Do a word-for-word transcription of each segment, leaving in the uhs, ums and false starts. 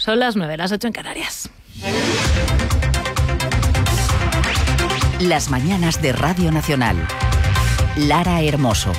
Son las nueve, las ocho en Canarias. Las mañanas de Radio Nacional. Lara Hermoso.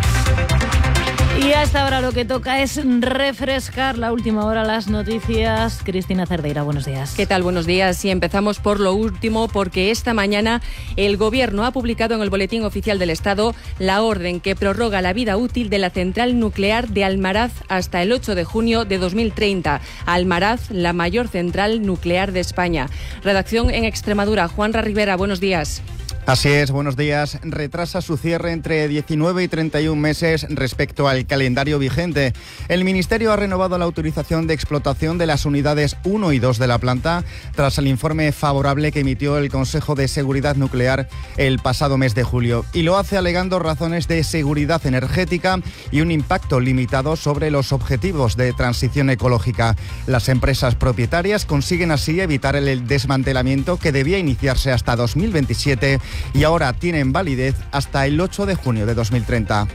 Y hasta ahora lo que toca es refrescar la última hora, las noticias. Cristina Cerdeira, buenos días. ¿Qué tal? Buenos días. Y empezamos por lo último, porque esta mañana el Gobierno ha publicado en el Boletín Oficial del Estado la orden que prorroga la vida útil de la central nuclear de Almaraz hasta el ocho de junio de dos mil treinta. Almaraz, la mayor central nuclear de España. Redacción en Extremadura. Juanra Rivera, buenos días. Así es, buenos días. Retrasa su cierre entre diecinueve y treinta y un meses respecto al calendario vigente. El Ministerio ha renovado la autorización de explotación de las unidades uno y dos de la planta tras el informe favorable que emitió el Consejo de Seguridad Nuclear el pasado mes de julio. Y lo hace alegando razones de seguridad energética y un impacto limitado sobre los objetivos de transición ecológica. Las empresas propietarias consiguen así evitar el desmantelamiento que debía iniciarse hasta dos mil veintisiete y ahora tienen validez hasta el ocho de junio de dos mil treinta.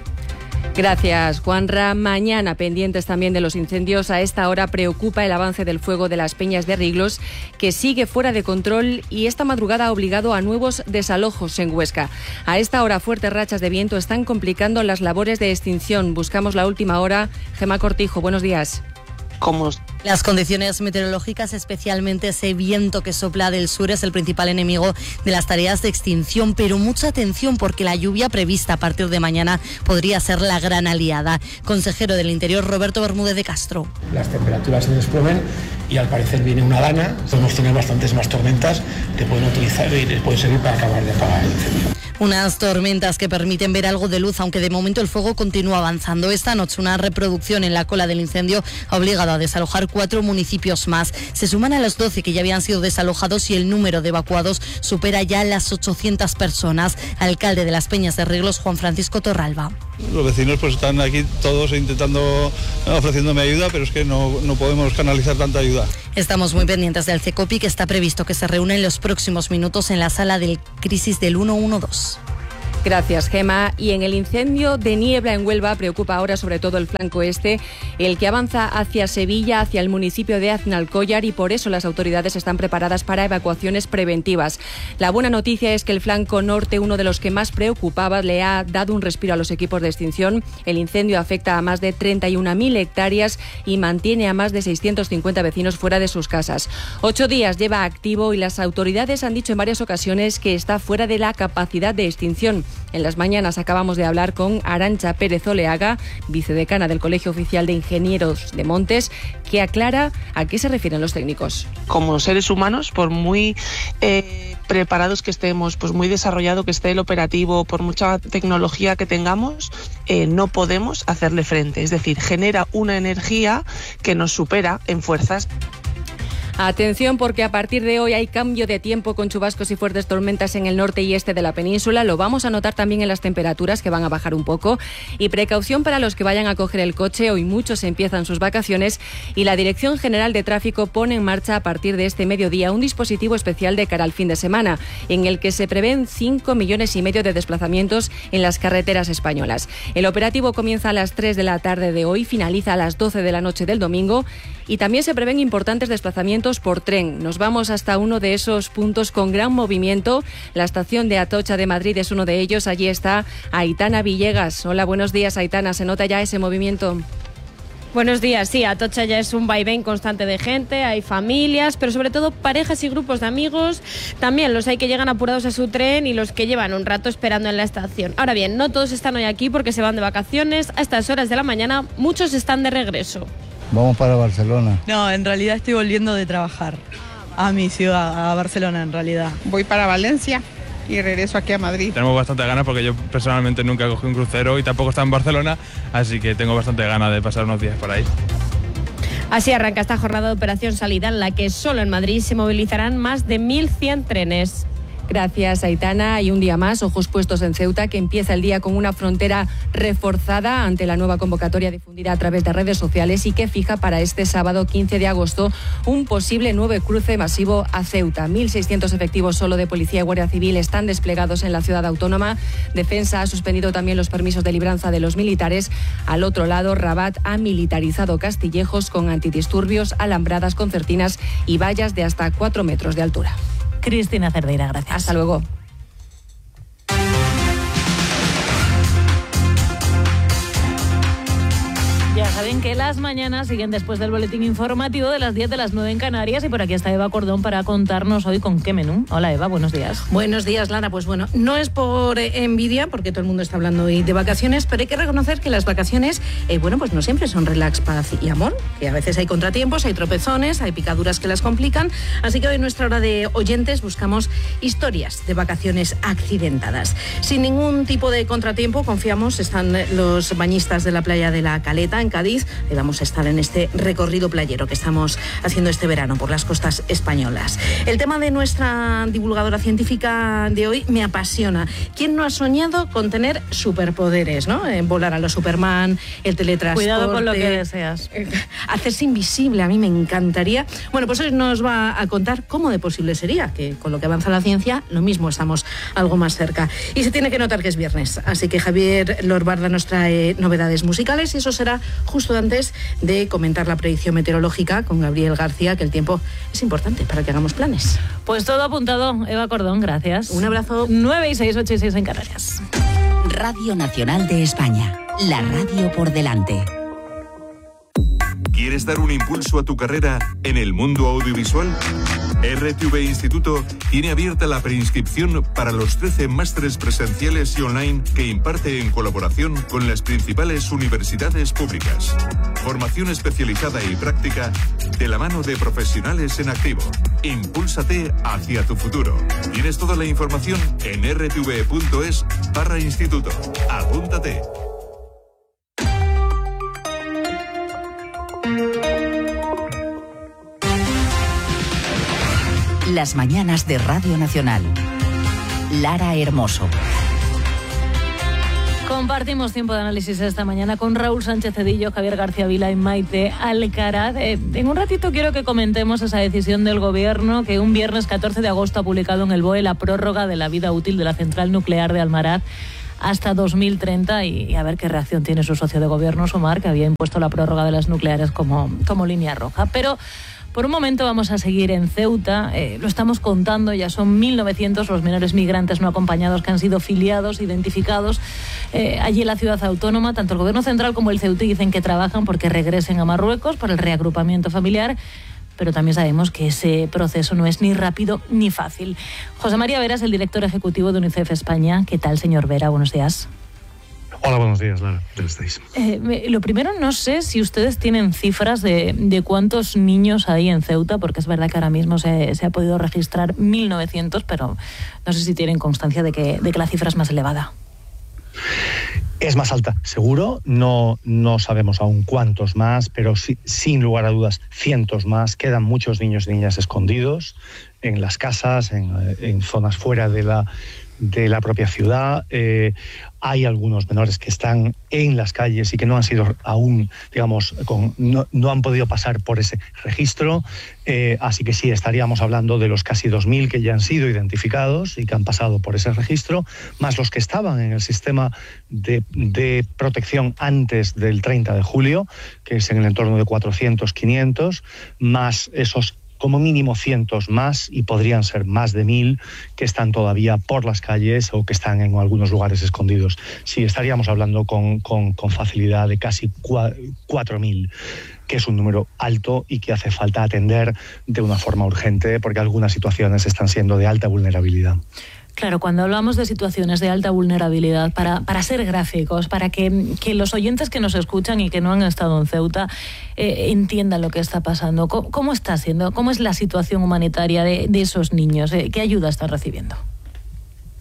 Gracias, Juanra. Mañana, pendientes también de los incendios, a esta hora preocupa el avance del fuego de las Peñas de Riglos, que sigue fuera de control y esta madrugada ha obligado a nuevos desalojos en Huesca. A esta hora, fuertes rachas de viento están complicando las labores de extinción. Buscamos la última hora. Gemma Cortijo, buenos días. Como las condiciones meteorológicas, especialmente ese viento que sopla del sur, es el principal enemigo de las tareas de extinción, pero mucha atención porque la lluvia prevista a partir de mañana podría ser la gran aliada. Consejero del Interior, Roberto Bermúdez de Castro. Las temperaturas se desplomen y al parecer viene una dana. Podemos tener bastantes más tormentas que pueden utilizar y les pueden servir para acabar de apagar el incendio. Unas tormentas que permiten ver algo de luz, aunque de momento el fuego continúa avanzando. Esta noche una reproducción en la cola del incendio ha obligado a desalojar cuatro municipios más. Se suman a los doce que ya habían sido desalojados y el número de evacuados supera ya las ochocientas personas. Alcalde de las Peñas de Riglos, Juan Francisco Torralba. Los vecinos pues están aquí todos intentando, ofreciéndome ayuda, pero es que no, no podemos canalizar tanta ayuda. Estamos muy pendientes del CECOPI, que está previsto que se reúna en los próximos minutos en la sala de crisis del ciento doce. Gracias, Gema. Y en el incendio de niebla en Huelva preocupa ahora sobre todo el flanco este, el que avanza hacia Sevilla, hacia el municipio de Aznalcóllar, y por eso las autoridades están preparadas para evacuaciones preventivas. La buena noticia es que el flanco norte, uno de los que más preocupaba, le ha dado un respiro a los equipos de extinción. El incendio afecta a más de treinta y una mil hectáreas y mantiene a más de seiscientos cincuenta vecinos fuera de sus casas. Ocho días lleva activo y las autoridades han dicho en varias ocasiones que está fuera de la capacidad de extinción. En las mañanas acabamos de hablar con Arantxa Pérez Oleaga, vicedecana del Colegio Oficial de Ingenieros de Montes, que aclara a qué se refieren los técnicos. Como seres humanos, por muy eh, preparados que estemos, pues muy desarrollado que esté el operativo, por mucha tecnología que tengamos, eh, no podemos hacerle frente. Es decir, genera una energía que nos supera en fuerzas. Atención, porque a partir de hoy hay cambio de tiempo con chubascos y fuertes tormentas en el norte y este de la península. Lo vamos a notar también en las temperaturas, que van a bajar un poco. Y precaución para los que vayan a coger el coche. Hoy muchos empiezan sus vacaciones y la Dirección General de Tráfico pone en marcha a partir de este mediodía un dispositivo especial de cara al fin de semana, en el que se prevén cinco millones y medio de desplazamientos en las carreteras españolas. El operativo comienza a las tres de la tarde de hoy, finaliza a las doce de la noche del domingo, y también se prevén importantes desplazamientos por tren. Nos vamos hasta uno de esos puntos con gran movimiento. La estación de Atocha de Madrid es uno de ellos. Allí está Aitana Villegas. Hola, buenos días, Aitana. ¿Se nota ya ese movimiento? Buenos días, sí, Atocha ya es un vaivén constante de gente, hay familias, pero sobre todo parejas y grupos de amigos. También los hay que llegan apurados a su tren y los que llevan un rato esperando en la estación. Ahora bien, no todos están hoy aquí porque se van de vacaciones. A estas horas de la mañana muchos están de regreso. Vamos para Barcelona. No, en realidad estoy volviendo de trabajar a mi ciudad, a Barcelona en realidad. Voy para Valencia y regreso aquí a Madrid. Tenemos bastante ganas porque yo personalmente nunca cogí un crucero y tampoco estaba en Barcelona, así que tengo bastante ganas de pasar unos días por ahí. Así arranca esta jornada de Operación Salida, en la que solo en Madrid se movilizarán más de mil cien trenes. Gracias, Aitana. Y un día más, ojos puestos en Ceuta, que empieza el día con una frontera reforzada ante la nueva convocatoria difundida a través de redes sociales y que fija para este sábado quince de agosto un posible nuevo cruce masivo a Ceuta. mil seiscientos efectivos solo de policía y guardia civil están desplegados en la ciudad autónoma. Defensa ha suspendido también los permisos de libranza de los militares. Al otro lado, Rabat ha militarizado Castillejos con antidisturbios, alambradas, concertinas y vallas de hasta cuatro metros de altura. Cristina Cerdeira, gracias. Hasta luego. Ya saben que las mañanas siguen después del boletín informativo de las diez de las nueve en Canarias, y por aquí está Eva Cordón para contarnos hoy con qué menú. Hola Eva, buenos días. Buenos días, Lara. Pues bueno, no es por eh, envidia, porque todo el mundo está hablando hoy de vacaciones, pero hay que reconocer que las vacaciones, eh, bueno, pues no siempre son relax, paz y amor, que a veces hay contratiempos, hay tropezones, hay picaduras que las complican. Así que hoy en nuestra hora de oyentes buscamos historias de vacaciones accidentadas. Sin ningún tipo de contratiempo, confiamos, están los bañistas de la playa de La Caleta, en Cádiz, y vamos a estar en este recorrido playero que estamos haciendo este verano por las costas españolas. El tema de nuestra divulgadora científica de hoy me apasiona. ¿Quién no ha soñado con tener superpoderes, ¿no? Eh, volar a los Superman, el teletransporte... Cuidado con lo que deseas. Eh, hacerse invisible, a mí me encantaría. Bueno, pues hoy nos va a contar cómo de posible sería, que con lo que avanza la ciencia, lo mismo estamos algo más cerca. Y se tiene que notar que es viernes, así que Javier Lorbarda nos trae novedades musicales, y eso será justo antes de comentar la predicción meteorológica con Gabriel García, que el tiempo es importante para que hagamos planes. Pues todo apuntado, Eva Cordón, gracias. Un abrazo. nueve y seis, ocho y seis en Canarias. Radio Nacional de España, la radio por delante. ¿Quieres dar un impulso a tu carrera en el mundo audiovisual? R T V Instituto tiene abierta la preinscripción para los trece másteres presenciales y online que imparte en colaboración con las principales universidades públicas. Formación especializada y práctica de la mano de profesionales en activo. Impúlsate hacia tu futuro. Tienes toda la información en r t v punto es barra instituto. Apúntate. Las mañanas de Radio Nacional. Lara Hermoso. Compartimos tiempo de análisis esta mañana con Raúl Sánchez Cedillo, Javier García Vila y Maite Alcaraz. Eh, en un ratito quiero que comentemos esa decisión del Gobierno, que un viernes catorce de agosto ha publicado en el B O E la prórroga de la vida útil de la central nuclear de Almaraz hasta dos mil treinta, y, y a ver qué reacción tiene su socio de gobierno, Sumar, que había impuesto la prórroga de las nucleares como, como línea roja. Pero por un momento vamos a seguir en Ceuta. Eh, lo estamos contando, ya son mil novecientos los menores migrantes no acompañados que han sido filiados, identificados eh, allí en la ciudad autónoma. Tanto el Gobierno central como el Ceutí dicen que trabajan porque regresen a Marruecos por el reagrupamiento familiar, pero también sabemos que ese proceso no es ni rápido ni fácil. José María Vera es el director ejecutivo de UNICEF España. ¿Qué tal, señor Vera? Buenos días. Hola, buenos días, Lara. ¿Cómo estáis? Eh, lo primero, no sé si ustedes tienen cifras de, de cuántos niños hay en Ceuta, porque es verdad que ahora mismo se, se ha podido registrar mil novecientos, pero no sé si tienen constancia de que, de que la cifra es más elevada. Es más alta, seguro. No, no sabemos aún cuántos más, pero sí, sin lugar a dudas, cientos más. Quedan muchos niños y niñas escondidos en las casas, en, en zonas fuera de la, de la propia ciudad. Eh, hay algunos menores que están en las calles y que no han sido aún, digamos, con, no, no han podido pasar por ese registro. Eh, así que sí, estaríamos hablando de los casi dos mil que ya han sido identificados y que han pasado por ese registro, más los que estaban en el sistema de, de protección antes del treinta de julio, que es en el entorno de cuatrocientos, quinientos, más esos como mínimo cientos más, y podrían ser más de mil, que están todavía por las calles o que están en algunos lugares escondidos. Sí, estaríamos hablando con, con, con facilidad de casi cuatro mil, que es un número alto y que hace falta atender de una forma urgente, porque algunas situaciones están siendo de alta vulnerabilidad. Claro, cuando hablamos de situaciones de alta vulnerabilidad, para, para ser gráficos, para que, que los oyentes que nos escuchan y que no han estado en Ceuta eh, entiendan lo que está pasando, ¿cómo, cómo está siendo? ¿Cómo es la situación humanitaria de, de esos niños? Eh, ¿Qué ayuda están recibiendo?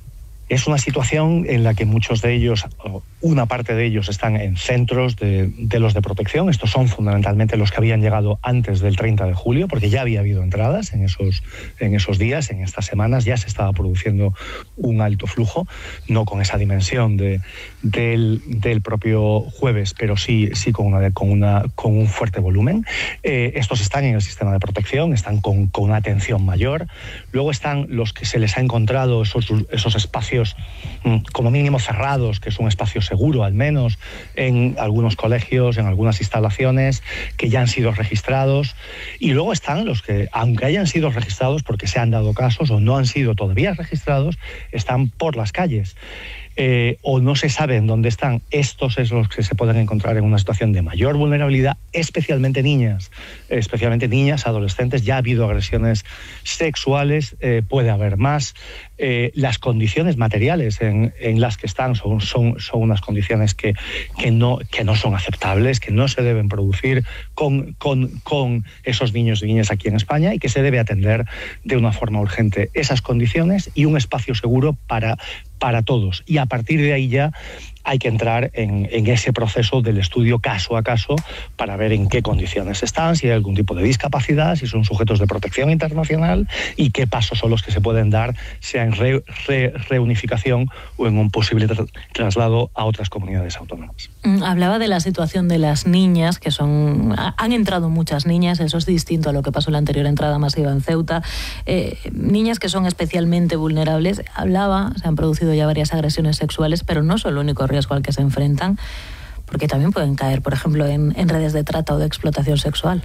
Es una situación en la que muchos de ellos, una parte de ellos, están en centros de, de los de protección. Estos son fundamentalmente los que habían llegado antes del treinta de julio, porque ya había habido entradas en esos, en esos días, en estas semanas, ya se estaba produciendo un alto flujo, no con esa dimensión de, del, del propio jueves, pero sí, sí con, una, con, una, con un fuerte volumen. Eh, estos están en el sistema de protección, están con, con una atención mayor. Luego están los que se les ha encontrado esos, esos espacios como mínimo cerrados, que es un espacio seguro al menos, en algunos colegios, en algunas instalaciones que ya han sido registrados. Y luego están los que, aunque hayan sido registrados porque se han dado casos o no han sido todavía registrados, están por las calles. Eh, o no se sabe en dónde están. Estos es los que se pueden encontrar en una situación de mayor vulnerabilidad, especialmente niñas, especialmente niñas, adolescentes. Ya ha habido agresiones sexuales, eh, puede haber más. Eh, las condiciones materiales en, en las que están son, son, son unas condiciones que, que, no, que no son aceptables, que no se deben producir con, con, con esos niños y niñas aquí en España, y que se debe atender de una forma urgente esas condiciones y un espacio seguro para para todos. Y a partir de ahí ya hay que entrar en, en ese proceso del estudio caso a caso para ver en qué condiciones están, si hay algún tipo de discapacidad, si son sujetos de protección internacional y qué pasos son los que se pueden dar, sea en re, re, reunificación o en un posible tra traslado a otras comunidades autónomas. Hablaba de la situación de las niñas, que son han entrado muchas niñas, eso es distinto a lo que pasó en la anterior entrada masiva en Ceuta. Eh, niñas que son especialmente vulnerables. Hablaba, se han producido ya varias agresiones sexuales, pero no son el único riesgo al que se enfrentan, porque también pueden caer, por ejemplo, en, en redes de trata o de explotación sexual.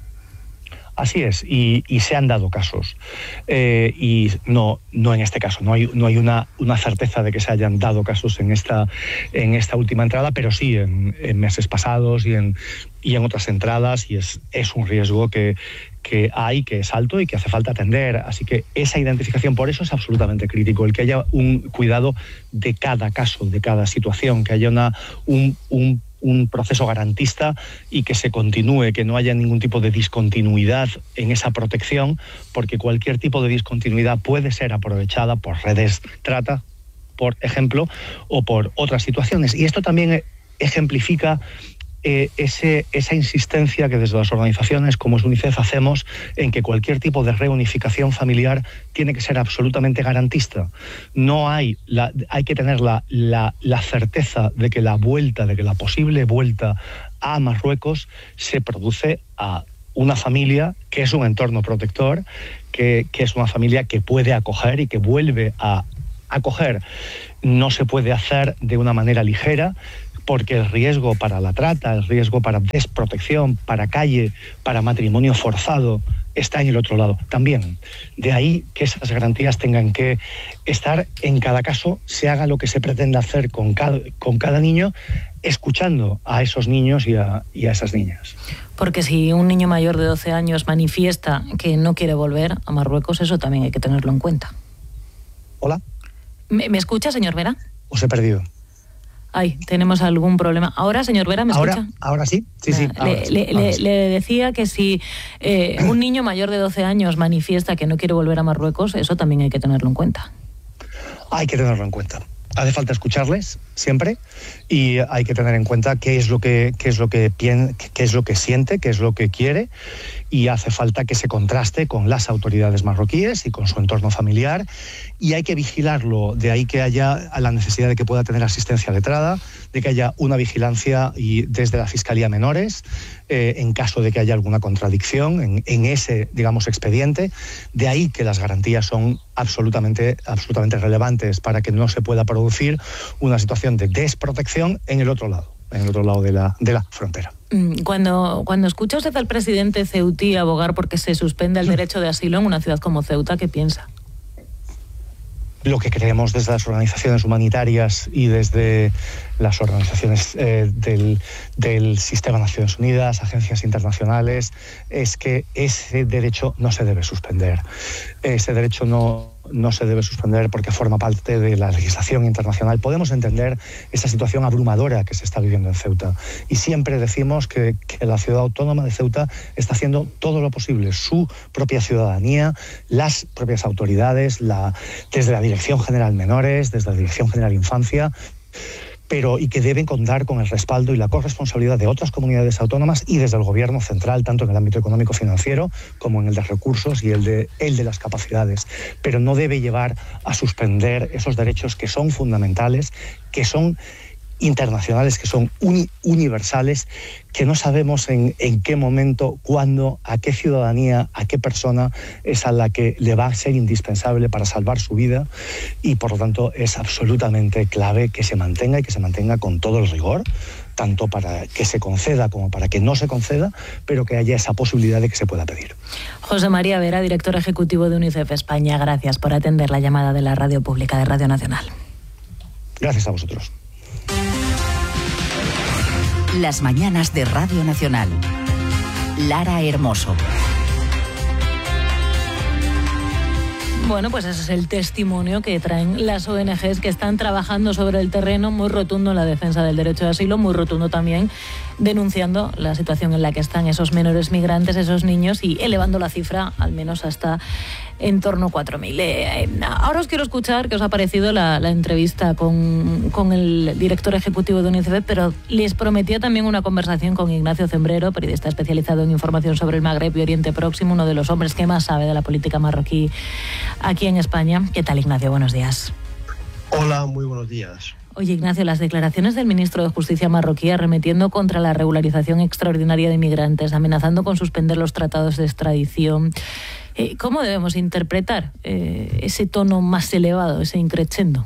Así es, y, y se han dado casos. Eh, y no, no en este caso, no hay, no hay una, una certeza de que se hayan dado casos en esta, en esta última entrada, pero sí en, en meses pasados y en, y en otras entradas, y es, es un riesgo que, que hay, que es alto y que hace falta atender. Así que esa identificación, por eso es absolutamente crítico, el que haya un cuidado de cada caso, de cada situación, que haya una, un, un un proceso garantista y que se continúe, que no haya ningún tipo de discontinuidad en esa protección, porque cualquier tipo de discontinuidad puede ser aprovechada por redes trata, por ejemplo, o por otras situaciones. Y esto también ejemplifica Eh, ese, esa insistencia que desde las organizaciones como es UNICEF hacemos en que cualquier tipo de reunificación familiar tiene que ser absolutamente garantista. No hay, la, hay que tener la, la, la certeza de que la vuelta, de que la posible vuelta a Marruecos se produce a una familia que es un entorno protector, que, que es una familia que puede acoger y que vuelve a acoger. No se puede hacer de una manera ligera, porque el riesgo para la trata, el riesgo para desprotección, para calle, para matrimonio forzado, está en el otro lado también. De ahí que esas garantías tengan que estar en cada caso, se haga lo que se pretenda hacer con cada, con cada niño, escuchando a esos niños y a, y a esas niñas. Porque si un niño mayor de doce años manifiesta que no quiere volver a Marruecos, eso también hay que tenerlo en cuenta. Hola. ¿Me, me escucha, señor Vera? Os he perdido. Ay, tenemos algún problema. Ahora, señor Vera, ¿me ahora, escucha? Ahora sí, sí, sí. Ahora le, sí, le, ahora le, sí. le decía que si eh, un niño mayor de doce años manifiesta que no quiere volver a Marruecos, eso también hay que tenerlo en cuenta. Hay que tenerlo en cuenta. Hace falta escucharles siempre y hay que tener en cuenta qué es lo que qué es lo que piensa, qué es lo que siente, qué es lo que quiere, y hace falta que se contraste con las autoridades marroquíes y con su entorno familiar, y hay que vigilarlo. De ahí que haya la necesidad de que pueda tener asistencia letrada, de que haya una vigilancia y desde la Fiscalía Menores eh, en caso de que haya alguna contradicción en, en ese, digamos, expediente. De ahí que las garantías son absolutamente, absolutamente relevantes para que no se pueda producir una situación de desprotección en el otro lado, en el otro lado de la, de la frontera. Cuando, cuando escucha usted al presidente ceutí abogar porque se suspenda el derecho de asilo en una ciudad como Ceuta, ¿qué piensa? Lo que creemos desde las organizaciones humanitarias y desde las organizaciones eh, del, del Sistema de Naciones Unidas, agencias internacionales, es que ese derecho no se debe suspender. Ese derecho no no se debe suspender porque forma parte de la legislación internacional. Podemos entender esa situación abrumadora que se está viviendo en Ceuta y siempre decimos que, que la ciudad autónoma de Ceuta está haciendo todo lo posible, su propia ciudadanía, las propias autoridades, la, desde la Dirección General Menores, desde la Dirección General Infancia, pero y que deben contar con el respaldo y la corresponsabilidad de otras comunidades autónomas y desde el gobierno central, tanto en el ámbito económico-financiero como en el de recursos y el de, el de las capacidades. Pero no debe llevar a suspender esos derechos que son fundamentales, que son internacionales, que son uni, universales, que no sabemos en, en qué momento, cuándo, a qué ciudadanía, a qué persona es a la que le va a ser indispensable para salvar su vida, y por lo tanto es absolutamente clave que se mantenga y que se mantenga con todo el rigor, tanto para que se conceda como para que no se conceda, pero que haya esa posibilidad de que se pueda pedir. José María Vera, director ejecutivo de UNICEF España, gracias por atender la llamada de la Radio Pública de Radio Nacional. Gracias a vosotros. Las mañanas de Radio Nacional. Lara Hermoso. Bueno, pues ese es el testimonio que traen las O N Ges que están trabajando sobre el terreno, muy rotundo en la defensa del derecho de asilo, muy rotundo también denunciando la situación en la que están esos menores migrantes, esos niños, y elevando la cifra al menos hasta en torno a cuatro mil. Eh, ahora os quiero escuchar qué os ha parecido la, la entrevista con, con el director ejecutivo de UNICEF, pero les prometía también una conversación con Ignacio Cembrero, periodista especializado en información sobre el Magreb y Oriente Próximo, uno de los hombres que más sabe de la política marroquí aquí en España. ¿Qué tal, Ignacio? Buenos días. Hola, muy buenos días. Oye, Ignacio, las declaraciones del ministro de Justicia marroquí arremetiendo contra la regularización extraordinaria de inmigrantes, amenazando con suspender los tratados de extradición. Eh, ¿Cómo debemos interpretar eh, ese tono más elevado, ese increchendo?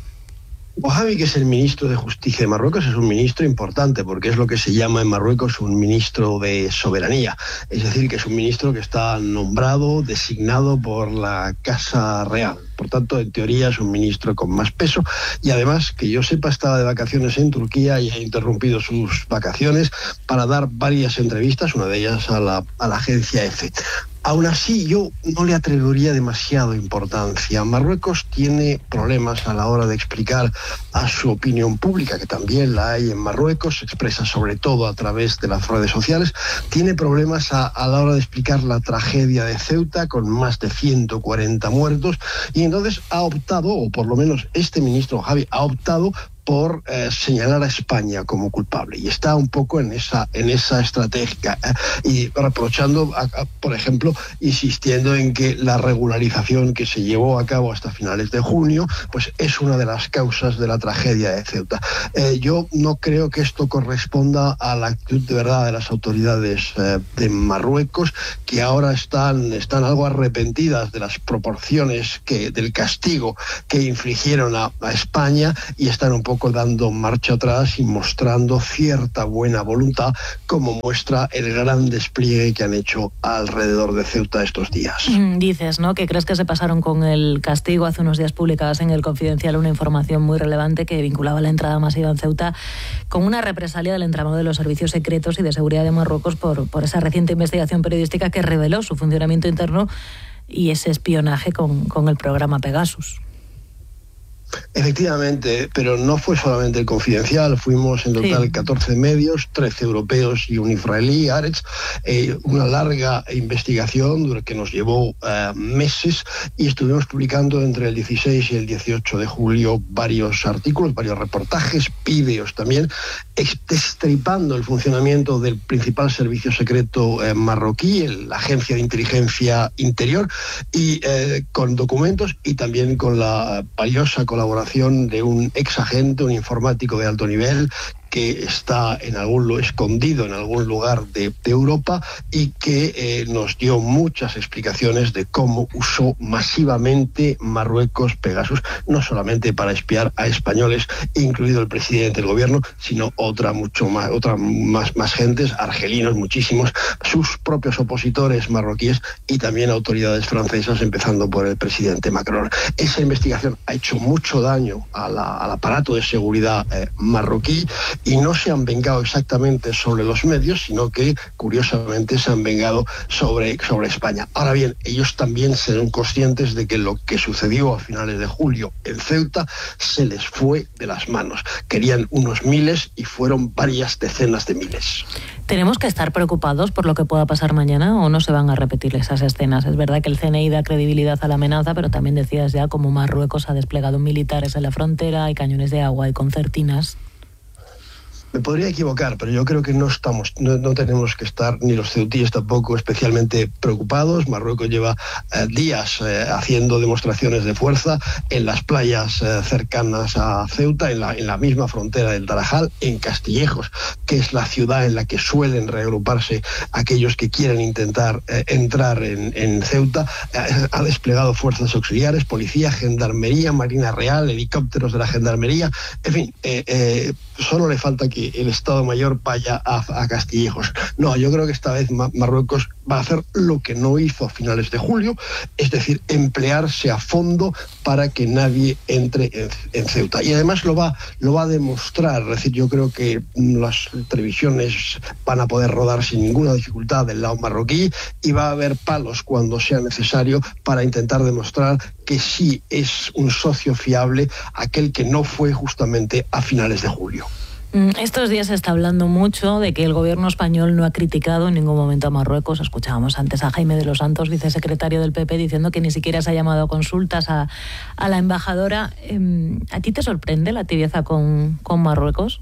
Mohamed, que es el ministro de Justicia de Marruecos, es un ministro importante porque es lo que se llama en Marruecos un ministro de soberanía. Es decir, que es un ministro que está nombrado, designado por la Casa Real. Por tanto, en teoría es un ministro con más peso y además, que yo sepa, estaba de vacaciones en Turquía y ha interrumpido sus vacaciones para dar varias entrevistas, una de ellas a la, a la agencia EFE. Aún así, yo no le atribuiría demasiado importancia. Marruecos tiene problemas a la hora de explicar a su opinión pública, que también la hay en Marruecos, se expresa sobre todo a través de las redes sociales. Tiene problemas a, a la hora de explicar la tragedia de Ceuta, con más de ciento cuarenta muertos, y entonces ha optado, o por lo menos este ministro Javi ha optado por eh, señalar a España como culpable, y está un poco en esa en esa estrategia eh, y reprochando, a, a, por ejemplo, insistiendo en que la regularización que se llevó a cabo hasta finales de junio pues es una de las causas de la tragedia de Ceuta. Eh, yo no creo que esto corresponda a la actitud de verdad de las autoridades eh, de Marruecos, que ahora están están algo arrepentidas de las proporciones que del castigo que infligieron a, a España, y están un poco poco dando marcha atrás y mostrando cierta buena voluntad, como muestra el gran despliegue que han hecho alrededor de Ceuta estos días. Dices, ¿no?, que crees que se pasaron con el castigo. Hace unos días publicabas en El Confidencial una información muy relevante que vinculaba la entrada masiva en Ceuta con una represalia del entramado de los servicios secretos y de seguridad de Marruecos por, por esa reciente investigación periodística que reveló su funcionamiento interno y ese espionaje con, con el programa Pegasus. Efectivamente, pero no fue solamente El Confidencial, fuimos en total sí. catorce medios, trece europeos y un israelí, Haaretz, eh, una larga investigación que nos llevó eh, meses, y estuvimos publicando entre el dieciséis y el dieciocho de julio varios artículos, varios reportajes, vídeos también, destripando el funcionamiento del principal servicio secreto eh, marroquí, el, la Agencia de Inteligencia Interior, y eh, con documentos y también con la valiosa colaboración de un ex agente, un informático de alto nivel, que está en algún lugar, escondido en algún lugar de, de Europa, y que eh, nos dio muchas explicaciones de cómo usó masivamente Marruecos Pegasus, no solamente para espiar a españoles, incluido el presidente del gobierno, sino otra mucho más, otra más, más gentes, argelinos muchísimos, sus propios opositores marroquíes y también autoridades francesas, empezando por el presidente Macron. Esa investigación ha hecho mucho daño a la, al aparato de seguridad eh, marroquí, y no se han vengado exactamente sobre los medios, sino que curiosamente se han vengado sobre, sobre España. Ahora bien, ellos también serán conscientes de que lo que sucedió a finales de julio en Ceuta se les fue de las manos. Querían unos miles y fueron varias decenas de miles. ¿Tenemos que estar preocupados por lo que pueda pasar mañana o no se van a repetir esas escenas? Es verdad que el C N I da credibilidad a la amenaza, pero también decías ya como Marruecos ha desplegado militares en la frontera, hay cañones de agua, hay concertinas. Me podría equivocar, pero yo creo que no estamos, no, no tenemos que estar, ni los ceutíes tampoco, especialmente preocupados. Marruecos lleva eh, días eh, haciendo demostraciones de fuerza en las playas eh, cercanas a Ceuta, en la, en la misma frontera del Tarajal, en Castillejos, que es la ciudad en la que suelen reagruparse aquellos que quieren intentar eh, entrar en, en Ceuta. Eh, ha desplegado fuerzas auxiliares, policía, gendarmería, Marina Real, helicópteros de la gendarmería, en fin, eh, eh, solo le falta que el Estado Mayor vaya a, a Castillejos. No, yo creo que esta vez Marruecos va a hacer lo que no hizo a finales de julio, es decir, emplearse a fondo para que nadie entre en, en Ceuta. Y además lo va, lo va a demostrar, es decir, yo creo que las televisiones van a poder rodar sin ninguna dificultad del lado marroquí y va a haber palos cuando sea necesario para intentar demostrar que sí es un socio fiable aquel que no fue justamente a finales de julio. Estos días se está hablando mucho de que el gobierno español no ha criticado en ningún momento a Marruecos. Escuchábamos antes a Jaime de los Santos, vicesecretario del P P, diciendo que ni siquiera se ha llamado a consultas a, a la embajadora. ¿A ti te sorprende la tibieza con, con Marruecos?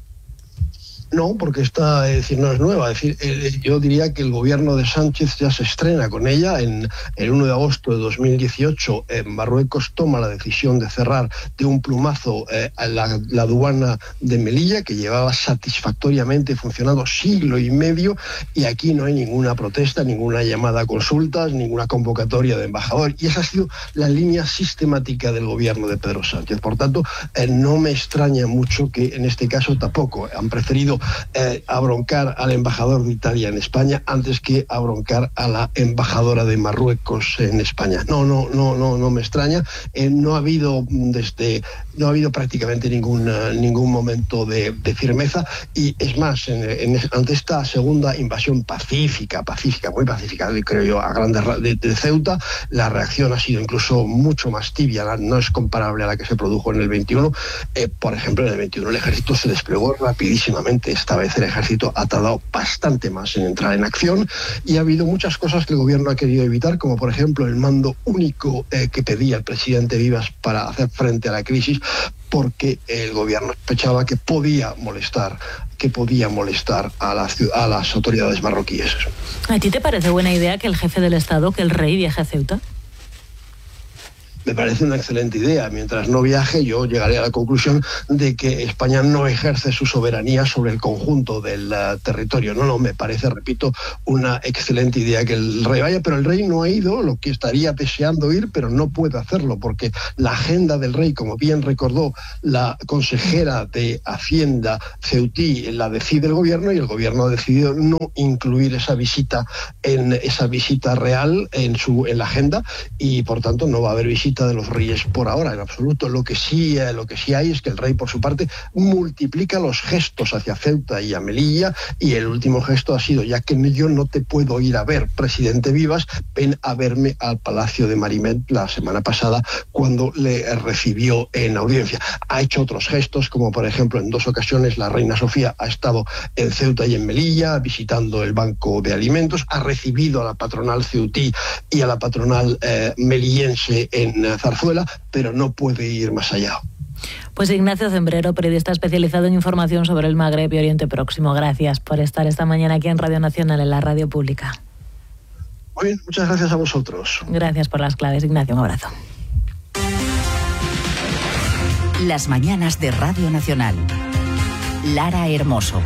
No, porque esta, es decir, no es nueva. Es decir, eh, yo diría que el gobierno de Sánchez ya se estrena con ella. En el uno de agosto de dos mil dieciocho, eh, Marruecos toma la decisión de cerrar de un plumazo eh, la, la aduana de Melilla, que llevaba satisfactoriamente funcionando siglo y medio, y aquí no hay ninguna protesta, ninguna llamada a consultas, ninguna convocatoria de embajador. Y esa ha sido la línea sistemática del gobierno de Pedro Sánchez. Por tanto, eh, no me extraña mucho que en este caso tampoco han preferido Eh, abroncar al embajador de Italia en España antes que abroncar a la embajadora de Marruecos en España. No, no, no, no, no me extraña. Eh, no ha habido desde, no ha habido prácticamente ningún uh, ningún momento de, de firmeza y es más, en, en, ante esta segunda invasión pacífica, pacífica, muy pacífica, creo yo, a grandes de, de Ceuta, la reacción ha sido incluso mucho más tibia, no es comparable a la que se produjo en el veintiuno. Eh, por ejemplo, en el veintiuno el ejército se desplegó rapidísimamente. Esta vez el ejército ha tardado bastante más en entrar en acción y ha habido muchas cosas que el gobierno ha querido evitar, como por ejemplo el mando único eh, que pedía el presidente Vivas para hacer frente a la crisis, porque el gobierno sospechaba que podía molestar que podía molestar a las, a las autoridades marroquíes. ¿A ti te parece buena idea que el jefe del Estado, que el rey, viaje a Ceuta? Me parece una excelente idea. Mientras no viaje, yo llegaré a la conclusión de que España no ejerce su soberanía sobre el conjunto del uh, territorio. No, no, me parece, repito, una excelente idea que el rey vaya, pero el rey no ha ido, lo que estaría deseando ir, pero no puede hacerlo, porque la agenda del rey, como bien recordó la consejera de Hacienda ceutí, la decide el gobierno y el gobierno ha decidido no incluir esa visita en esa visita real en, su, en la agenda y, por tanto, no va a haber visita de los reyes por ahora, en absoluto. Lo que sí, eh, lo que sí hay es que el rey, por su parte, multiplica los gestos hacia Ceuta y a Melilla, y el último gesto ha sido: ya que yo no te puedo ir a ver, presidente Vivas, ven a verme al Palacio de Marimet la semana pasada, cuando le recibió en audiencia. Ha hecho otros gestos, como por ejemplo en dos ocasiones la reina Sofía ha estado en Ceuta y en Melilla visitando el Banco de Alimentos, ha recibido a la patronal ceutí y a la patronal eh, melillense en Zarzuela, pero no puede ir más allá. Pues Ignacio Zembrero, periodista especializado en información sobre el Magreb y Oriente Próximo, gracias por estar esta mañana aquí en Radio Nacional, en la radio pública. Muy bien, muchas gracias a vosotros. Gracias por las claves, Ignacio, un abrazo. Las mañanas de Radio Nacional. Lara Hermoso.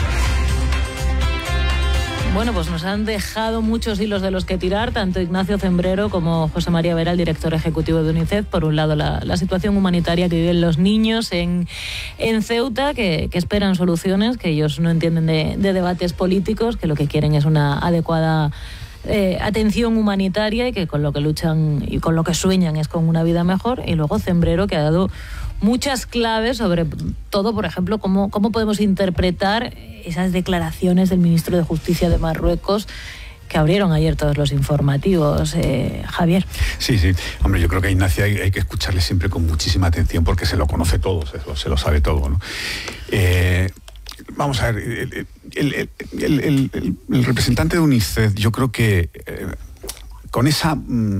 Bueno, pues nos han dejado muchos hilos de los que tirar, tanto Ignacio Zembrero como José María Vera, el director ejecutivo de UNICEF. Por un lado, la, la situación humanitaria que viven los niños en, en Ceuta, que, que esperan soluciones, que ellos no entienden de, de debates políticos, que lo que quieren es una adecuada eh, atención humanitaria y que con lo que luchan y con lo que sueñan es con una vida mejor. Y luego Cembrero, que ha dado muchas claves sobre todo, por ejemplo, cómo, cómo podemos interpretar esas declaraciones del ministro de Justicia de Marruecos que abrieron ayer todos los informativos. eh, Javier. Sí, sí. Hombre, yo creo que a Ignacio hay, hay que escucharle siempre con muchísima atención porque se lo conoce todo, se lo, se lo sabe todo, ¿no? Eh, vamos a ver, el, el, el, el, el, el representante de UNICEF, yo creo que eh, con esa,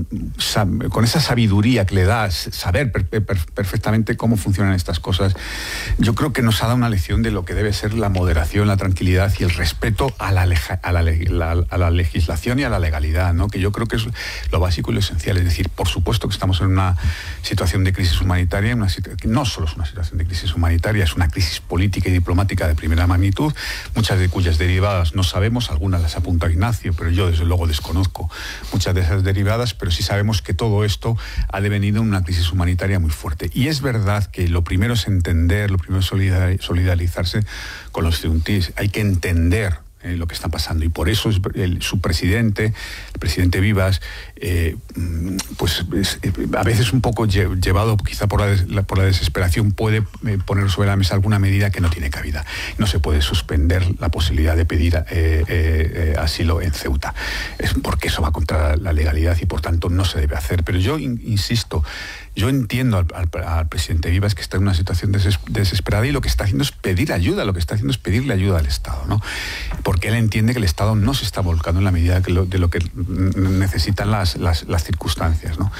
con esa sabiduría que le da, saber per, per, perfectamente cómo funcionan estas cosas, yo creo que nos ha dado una lección de lo que debe ser la moderación, la tranquilidad y el respeto a la, a la, la, a la legislación y a la legalidad, ¿no? Que yo creo que es lo básico y lo esencial. Es decir, por supuesto que estamos en una situación de crisis humanitaria, una situ- que no solo es una situación de crisis humanitaria, es una crisis política y diplomática de primera magnitud, muchas de cuyas derivadas no sabemos, algunas las apunta Ignacio, pero yo desde luego desconozco muchas de esas derivadas, pero sí sabemos que todo esto ha devenido en una crisis humanitaria muy fuerte. Y es verdad que lo primero es entender, lo primero es solidar, solidarizarse con los ceuntíes. Hay que entender eh, lo que está pasando y por eso es el, su presidente, el presidente Vivas, eh, pues es, a veces un poco llevado quizá por la, des, la, por la desesperación, puede eh, poner sobre la mesa alguna medida que no tiene cabida. No se puede suspender la posibilidad de pedir eh, eh, eh, asilo en Ceuta, es porque eso va contra la legalidad y por tanto no se debe hacer. Pero yo in, insisto, yo entiendo al, al, al presidente Vivas que está en una situación deses, desesperada y lo que está haciendo es pedir ayuda, lo que está haciendo es pedirle ayuda al Estado, ¿no? Porque él entiende que el Estado no se está volcando en la medida que lo, de lo que necesitan las, las, las circunstancias, ¿no?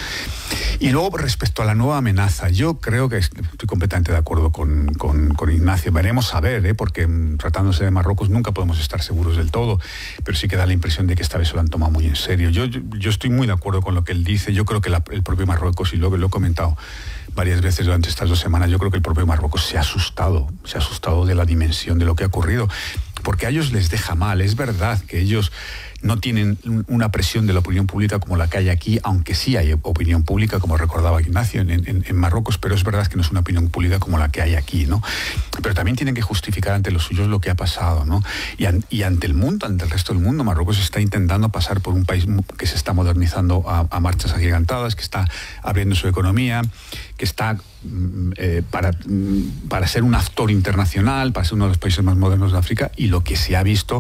Y luego, respecto a la nueva amenaza, yo creo que estoy completamente de acuerdo con, con, con Ignacio. Veremos a ver, ¿eh? Porque tratándose de Marruecos nunca podemos estar seguros del todo, pero sí que da la impresión de que esta vez se lo han tomado muy en serio. Yo, yo, yo estoy muy de acuerdo con lo que él dice. Yo creo que la, el propio Marruecos, y lo que lo he comentado varias veces durante estas dos semanas, yo creo que el propio Marruecos se ha asustado, se ha asustado de la dimensión de lo que ha ocurrido, porque a ellos les deja mal. Es verdad que ellos no tienen una presión de la opinión pública como la que hay aquí, aunque sí hay opinión pública, como recordaba Ignacio, en, en, en Marruecos, pero es verdad que no es una opinión pública como la que hay aquí, ¿no? Pero también tienen que justificar ante los suyos lo que ha pasado, ¿no? Y, an, y ante el mundo, ante el resto del mundo, Marruecos está intentando pasar por un país que se está modernizando a, a marchas agigantadas, que está abriendo su economía, que está eh, para, para ser un actor internacional, para ser uno de los países más modernos de África, y lo que se ha visto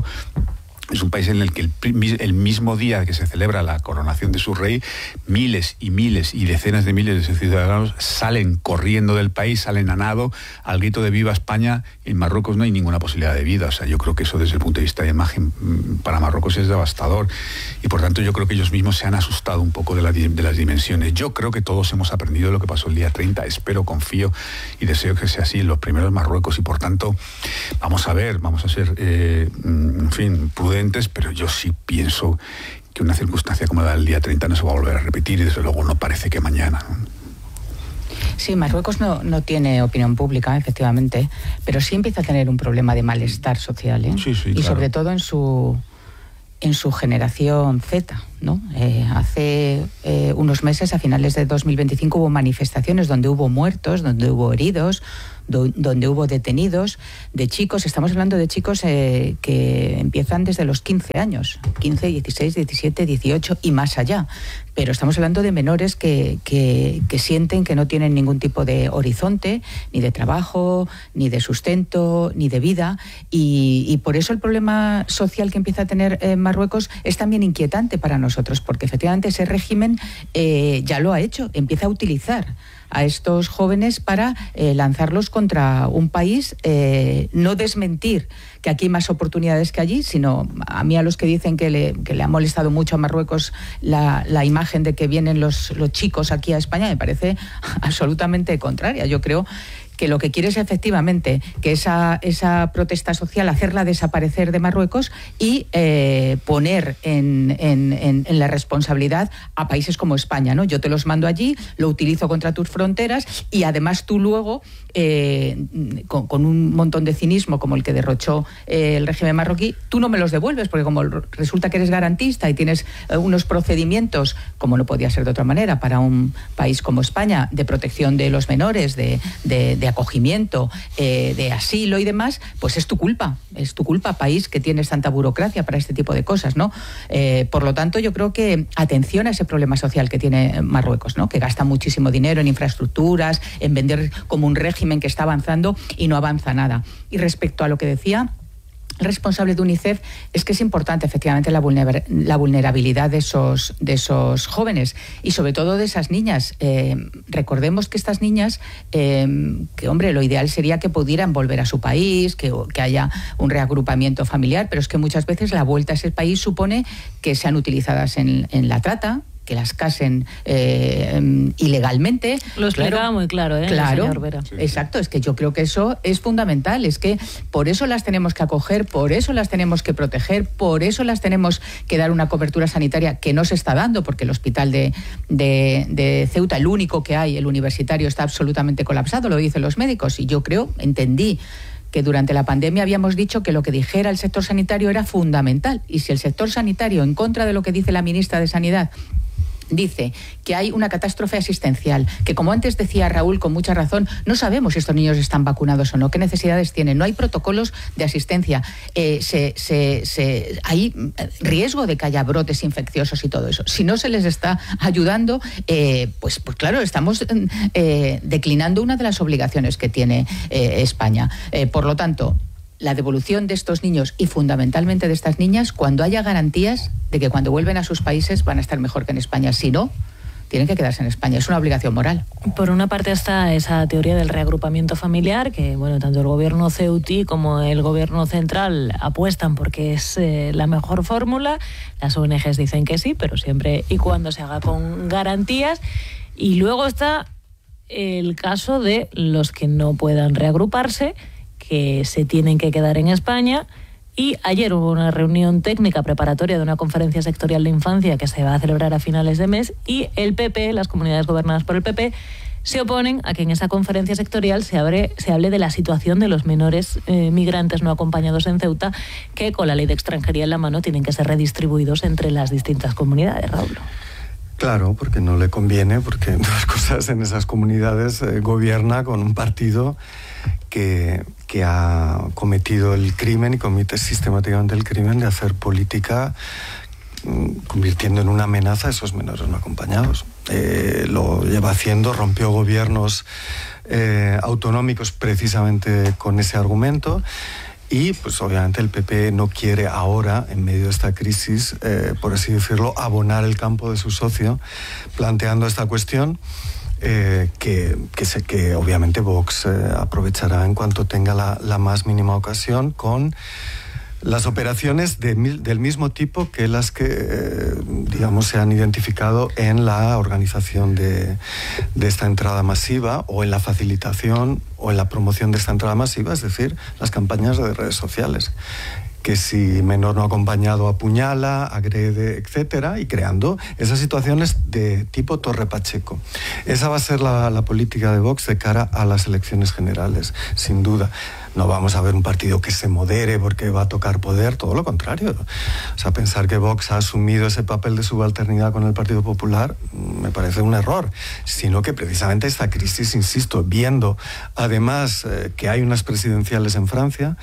es un país en el que el, el mismo día que se celebra la coronación de su rey, miles y miles y decenas de miles de ciudadanos salen corriendo del país, salen a nado al grito de ¡Viva España! En Marruecos no hay ninguna posibilidad de vida. O sea, yo creo que eso desde el punto de vista de imagen para Marruecos es devastador y por tanto yo creo que ellos mismos se han asustado un poco de, la, de las dimensiones. Yo creo que todos hemos aprendido lo que pasó el día treinta, espero, confío y deseo que sea así en los primeros Marruecos y por tanto vamos a ver, vamos a ser, eh, en fin, prudentes, pero yo sí pienso que una circunstancia como la del día treinta no se va a volver a repetir y desde luego no parece que mañana, ¿no? Sí, Marruecos no, no tiene opinión pública, efectivamente, pero sí empieza a tener un problema de malestar social, ¿eh? Sí, sí, y claro. sobre todo en su en su generación Z, ¿no? Eh, hace eh, unos meses, a finales de dos mil veinticinco, hubo manifestaciones donde hubo muertos, donde hubo heridos, do, donde hubo detenidos de chicos. Estamos hablando de chicos eh, que empiezan desde los quince años, quince, dieciséis, diecisiete, dieciocho y más allá. Pero estamos hablando de menores que, que, que sienten que no tienen ningún tipo de horizonte, ni de trabajo, ni de sustento, ni de vida. Y, y por eso el problema social que empieza a tener eh, Marruecos es también inquietante para nosotros, porque efectivamente ese régimen eh, ya lo ha hecho, empieza a utilizar a estos jóvenes para eh, lanzarlos contra un país, eh, no desmentir que aquí hay más oportunidades que allí, sino a mí a los que dicen que le, que le ha molestado mucho a Marruecos la, la imagen de que vienen los, los chicos aquí a España, me parece absolutamente contraria. Yo creo que lo que quiere es efectivamente que esa, esa protesta social, hacerla desaparecer de Marruecos y eh, poner en, en, en, en la responsabilidad a países como España, ¿no? Yo te los mando allí, lo utilizo contra tus fronteras y además tú luego, eh, con, con un montón de cinismo como el que derrochó eh, el régimen marroquí, tú no me los devuelves porque como resulta que eres garantista y tienes eh, unos procedimientos, como no podía ser de otra manera, para un país como España, de protección de los menores, de, de, de de acogimiento, eh, de asilo y demás, pues es tu culpa, es tu culpa, país que tienes tanta burocracia para este tipo de cosas, ¿no? Eh, por lo tanto, yo creo que atención a ese problema social que tiene Marruecos, ¿no? Que gasta muchísimo dinero en infraestructuras, en vender como un régimen que está avanzando y no avanza nada. Y respecto a lo que decía el responsable de UNICEF, es que es importante efectivamente la, vulner la vulnerabilidad de esos, de esos jóvenes y sobre todo de esas niñas. Eh, recordemos que estas niñas, eh, que hombre, lo ideal sería que pudieran volver a su país, que, que haya un reagrupamiento familiar, pero es que muchas veces la vuelta a ese país supone que sean utilizadas en, en la trata, que las casen eh, ilegalmente. Lo explicaba claro, muy claro, ¿eh? Claro, señor Vera. Exacto, es que yo creo que eso es fundamental, es que por eso las tenemos que acoger, por eso las tenemos que proteger, por eso las tenemos que dar una cobertura sanitaria que no se está dando, porque el hospital de, de, de Ceuta, el único que hay, el universitario, está absolutamente colapsado, lo dicen los médicos, y yo creo, entendí, que durante la pandemia habíamos dicho que lo que dijera el sector sanitario era fundamental, y si el sector sanitario, en contra de lo que dice la ministra de Sanidad, dice que hay una catástrofe asistencial, que como antes decía Raúl con mucha razón, no sabemos si estos niños están vacunados o no, qué necesidades tienen, no hay protocolos de asistencia, eh, se, se, se, hay riesgo de que haya brotes infecciosos y todo eso. Si no se les está ayudando, eh, pues, pues claro, estamos eh, declinando una de las obligaciones que tiene eh, España. Eh, por lo tanto, la devolución de estos niños y fundamentalmente de estas niñas cuando haya garantías de que cuando vuelven a sus países van a estar mejor que en España. Si no, tienen que quedarse en España. Es una obligación moral. Por una parte está esa teoría del reagrupamiento familiar, que bueno, tanto el gobierno ceutí como el gobierno central apuestan porque es eh, la mejor fórmula. Las O N Ges dicen que sí, pero siempre y cuando se haga con garantías. Y luego está el caso de los que no puedan reagruparse, que se tienen que quedar en España. Y ayer hubo una reunión técnica preparatoria de una conferencia sectorial de infancia que se va a celebrar a finales de mes, y el P P, las comunidades gobernadas por el P P, se oponen a que en esa conferencia sectorial se, abre, se hable de la situación de los menores eh, migrantes no acompañados en Ceuta, que con la ley de extranjería en la mano tienen que ser redistribuidos entre las distintas comunidades, Raúl. Claro, porque no le conviene, porque entre las cosas en esas comunidades eh, gobierna con un partido que, que ha cometido el crimen y comete sistemáticamente el crimen de hacer política mm, convirtiendo en una amenaza a esos menores no acompañados. Eh, lo lleva haciendo, rompió gobiernos eh, autonómicos precisamente con ese argumento. Y, pues, obviamente el P P no quiere ahora, en medio de esta crisis, eh, por así decirlo, abonar el campo de su socio, planteando esta cuestión eh, que, que, se, que obviamente Vox eh, aprovechará en cuanto tenga la, la más mínima ocasión con las operaciones de, del mismo tipo que las que, eh, digamos, se han identificado en la organización de, de esta entrada masiva, o en la facilitación o en la promoción de esta entrada masiva, es decir, las campañas de redes sociales. Que si menor no acompañado apuñala, agrede, etcétera, y creando esas situaciones de tipo Torre Pacheco. Esa va a ser la, la política de Vox de cara a las elecciones generales, sin duda. No vamos a ver un partido que se modere porque va a tocar poder, todo lo contrario. O sea, pensar que Vox ha asumido ese papel de subalternidad con el Partido Popular me parece un error, sino que precisamente esta crisis, insisto, viendo además eh, que hay unas presidenciales en Francia,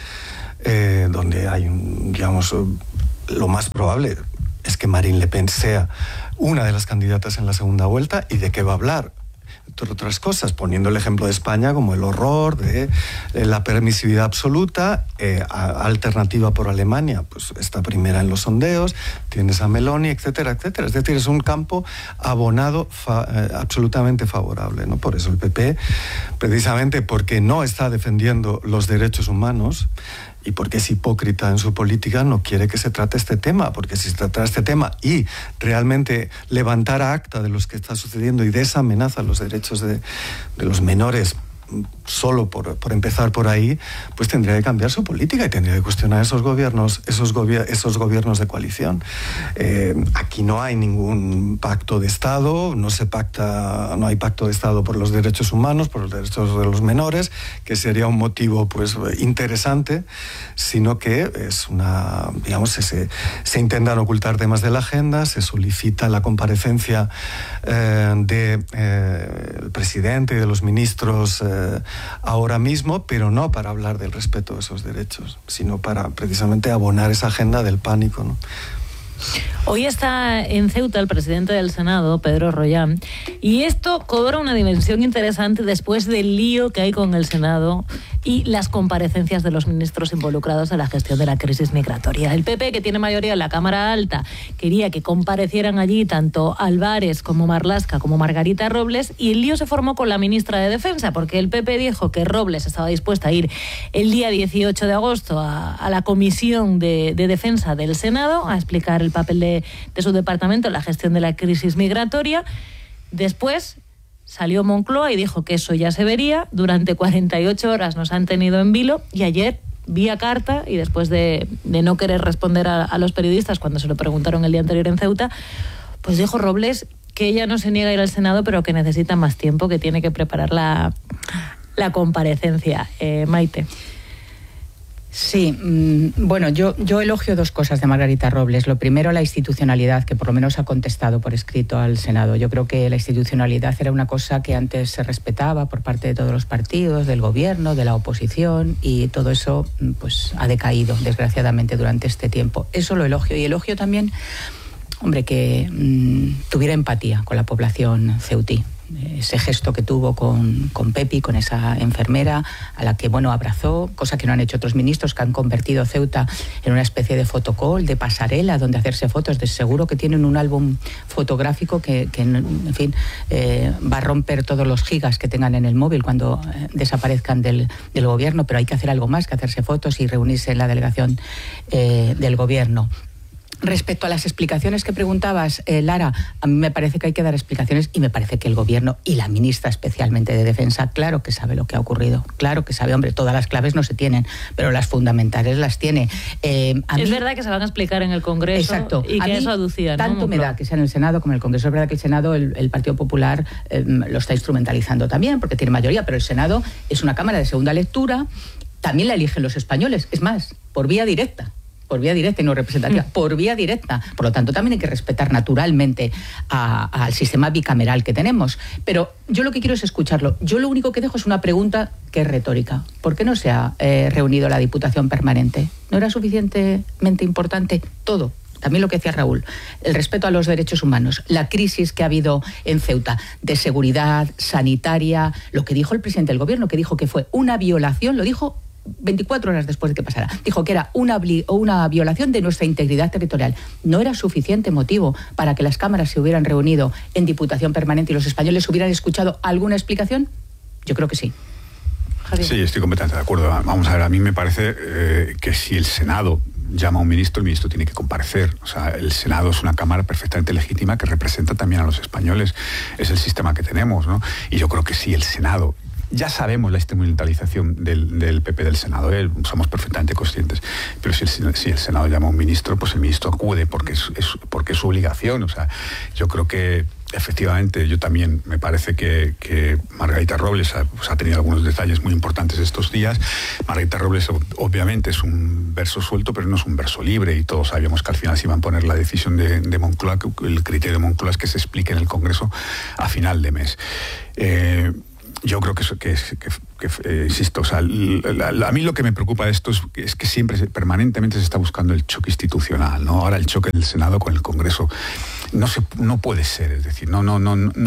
eh, donde hay, un, digamos, lo más probable es que Marine Le Pen sea una de las candidatas en la segunda vuelta. ¿Y de qué va a hablar? Entre otras cosas, poniendo el ejemplo de España como el horror de eh, la permisividad absoluta, eh, a, alternativa por Alemania, pues está primera en los sondeos, tienes a Meloni, etcétera, etcétera. Es decir, es un campo abonado fa, eh, absolutamente favorable, ¿no? Por eso el P P, precisamente porque no está defendiendo los derechos humanos, y porque es hipócrita en su política, no quiere que se trate este tema, porque si se tratara este tema y realmente levantara acta de lo que está sucediendo y de esa amenaza a los derechos de, de los menores, solo por, por empezar por ahí, pues tendría que cambiar su política y tendría que cuestionar esos gobiernos, esos, gobier- esos gobiernos de coalición. Eh, aquí no hay ningún pacto de Estado, no se pacta, no hay pacto de Estado por los derechos humanos, por los derechos de los menores, que sería un motivo, pues, interesante, sino que es una, digamos, se, se intentan ocultar temas de la agenda, se solicita la comparecencia eh, de eh, el presidente y de los ministros eh, eh, ahora mismo, pero no para hablar del respeto de esos derechos, sino para precisamente abonar esa agenda del pánico, ¿no? Hoy está en Ceuta el presidente del Senado, Pedro Rollán, y esto cobra una dimensión interesante después del lío que hay con el Senado y las comparecencias de los ministros involucrados en la gestión de la crisis migratoria. El P P, que tiene mayoría en la Cámara Alta, quería que comparecieran allí tanto Álvarez como Marlaska como Margarita Robles, y el lío se formó con la ministra de Defensa, porque el P P dijo que Robles estaba dispuesta a ir el día dieciocho de agosto a, a la Comisión de, de Defensa del Senado a explicar el papel de, de su departamento en la gestión de la crisis migratoria. Después salió Moncloa y dijo que eso ya se vería. Durante cuarenta y ocho horas nos han tenido en vilo, y ayer, vía carta, y después de, de no querer responder a, a los periodistas cuando se lo preguntaron el día anterior en Ceuta, pues dijo Robles que ella no se niega a ir al Senado, pero que necesita más tiempo, que tiene que preparar la, la comparecencia. Eh, Maite. Sí, bueno, yo, yo elogio dos cosas de Margarita Robles. Lo primero, la institucionalidad, que por lo menos ha contestado por escrito al Senado. Yo creo que la institucionalidad era una cosa que antes se respetaba por parte de todos los partidos, del gobierno, de la oposición, y todo eso pues ha decaído, desgraciadamente, durante este tiempo. Eso lo elogio. Y elogio también, hombre, que mmm, tuviera empatía con la población ceutí. Ese gesto que tuvo con, con Pepi, con esa enfermera a la que, bueno, abrazó, cosa que no han hecho otros ministros, que han convertido Ceuta en una especie de fotocall, de pasarela donde hacerse fotos. De seguro que tienen un álbum fotográfico que, que en fin, eh, va a romper todos los gigas que tengan en el móvil cuando eh, desaparezcan del, del gobierno, pero hay que hacer algo más que hacerse fotos y reunirse en la delegación eh, del gobierno. Respecto a las explicaciones que preguntabas, eh, Lara, a mí me parece que hay que dar explicaciones, y me parece que el gobierno y la ministra especialmente de Defensa, claro que sabe lo que ha ocurrido, claro que sabe, hombre, todas las claves no se tienen, pero las fundamentales las tiene. Eh, a es mí, verdad que se van a explicar en el Congreso. Exacto. Y a que mí eso aducía, ¿no? Tanto me da que sea en el Senado como en el Congreso. Es verdad que el Senado, el, el Partido Popular eh, lo está instrumentalizando también porque tiene mayoría, pero el Senado es una Cámara de segunda lectura, también la eligen los españoles, es más, por vía directa. por vía directa y no representativa, mm. por vía directa. Por lo tanto, también hay que respetar naturalmente a, a, al sistema bicameral que tenemos. Pero yo lo que quiero es escucharlo. Yo lo único que dejo es una pregunta que es retórica. ¿Por qué no se ha eh, reunido la Diputación Permanente? ¿No era suficientemente importante todo? También lo que decía Raúl, el respeto a los derechos humanos, la crisis que ha habido en Ceuta, de seguridad, sanitaria, lo que dijo el presidente del gobierno, que dijo que fue una violación, lo dijo veinticuatro horas después de que pasara. Dijo que era una, una violación de nuestra integridad territorial. ¿No era suficiente motivo para que las cámaras se hubieran reunido en Diputación Permanente y los españoles hubieran escuchado alguna explicación? Yo creo que sí. Javier. Sí, estoy completamente de acuerdo. Vamos a ver, a mí me parece eh, que si el Senado llama a un ministro, el ministro tiene que comparecer. O sea, el Senado es una cámara perfectamente legítima que representa también a los españoles. Es el sistema que tenemos, ¿no? Y yo creo que si el Senado... Ya sabemos la instrumentalización del, del P P del Senado, ¿eh? Somos perfectamente conscientes. Pero si el, si el Senado llama a un ministro, pues el ministro acude porque es, es, porque es su obligación. O sea, yo creo que efectivamente, yo también me parece que, que Margarita Robles ha, pues, ha tenido algunos detalles muy importantes estos días. Margarita Robles obviamente es un verso suelto, pero no es un verso libre, y todos sabíamos que al final se iban a poner la decisión de, de Moncloa, que el criterio de Moncloa es que se explique en el Congreso a final de mes. Eh, Yo creo que, que, que, que eh, insisto, o sea, la, la, a mí lo que me preocupa de esto es, es que siempre, se, permanentemente se está buscando el choque institucional, ¿no? Ahora el choque del Senado con el Congreso no se, no puede ser, es decir, no, no, no, no,